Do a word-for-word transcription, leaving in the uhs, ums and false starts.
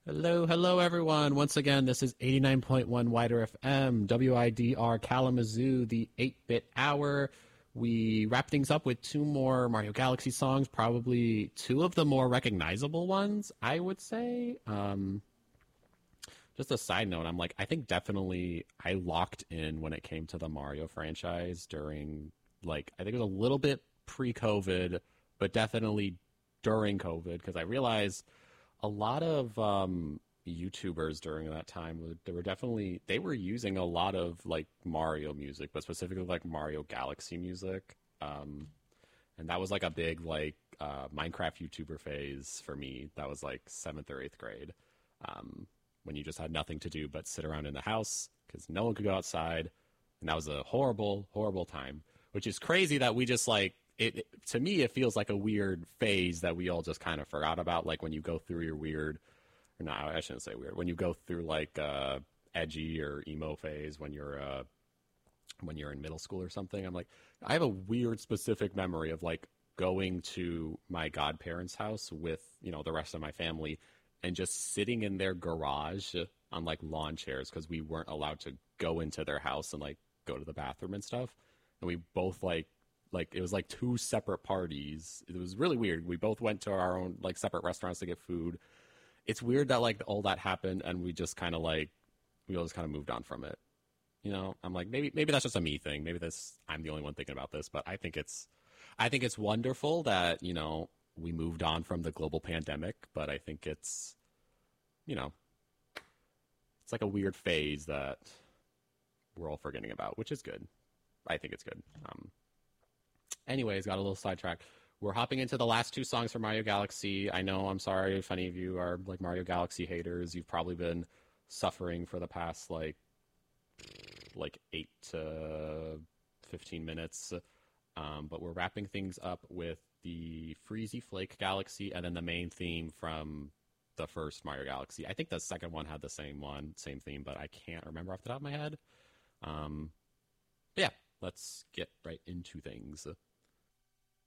Hello, hello, everyone. Once again, this is eighty-nine point one Wider F M, W I D R Kalamazoo, the eight-bit hour. We wrap things up with two more Mario Galaxy songs, probably two of the more recognizable ones, I would say. Um, just a side note, I'm like, I think definitely I locked in when it came to the Mario franchise during, like, I think it was a little bit pre-COVID, but definitely during COVID, because I realized a lot of um, YouTubers during that time were- they were definitely they were using a lot of like Mario music, but specifically like Mario Galaxy music, um, and that was like a big like uh, Minecraft YouTuber phase for me. That was like seventh or eighth grade, um, when you just had nothing to do but sit around in the house because no one could go outside, and that was a horrible, horrible time. Which is crazy that we just like it, it- to me it feels like a weird phase that we all just kind of forgot about, like when you go through your weird, or no, I shouldn't say weird, when you go through like uh edgy or emo phase when you're uh when you're in middle school or something. I'm like, I have a weird specific memory of like going to my godparents' house with, you know, the rest of my family and just sitting in their garage on like lawn chairs because we weren't allowed to go into their house and like go to the bathroom and stuff. And we both like like it was like two separate parties. It was really weird. We both went to our own like separate restaurants to get food. It's weird that like all that happened and we just kind of like we all just kind of moved on from it. You know, I'm like, maybe maybe that's just a me thing. Maybe this I'm the only one thinking about this, but I think it's I think it's wonderful that, you know, we moved on from the global pandemic, but I think it's, you know, it's like a weird phase that we're all forgetting about, which is good. I think it's good. Um anyways, got a little sidetracked. We're hopping into the last two songs from Mario Galaxy. I know, I'm sorry if any of you are like Mario Galaxy haters. You've probably been suffering for the past like like eight to fifteen minutes. Um, but we're wrapping things up with the Freezy Flake Galaxy and then the main theme from the first Mario Galaxy. I think the second one had the same one, same theme, but I can't remember off the top of my head. Um, but yeah, let's get right into things.